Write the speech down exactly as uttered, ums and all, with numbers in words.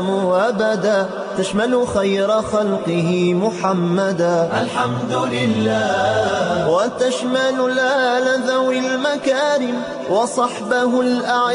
السلام أبدا تشمل خير خلقه محمدا. الحمد لله. وتشمل الآل ذوي المكارم وصحبه الأعلى